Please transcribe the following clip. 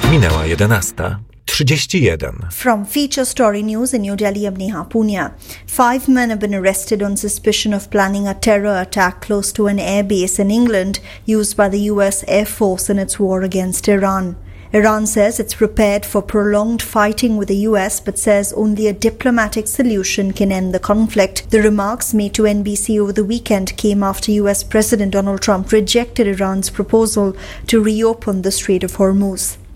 Minęła 11:31. From Feature Story News in New Delhi, I'm Neha Punya. 5 men have been arrested on suspicion of planning a terror attack close to an airbase in England used by the US Air Force in its war against Iran. Iran says it's prepared for prolonged fighting with the US but says only a diplomatic solution can end the conflict. The remarks made to NBC over the weekend came after US President Donald Trump rejected Iran's proposal to reopen the Strait of Hormuz.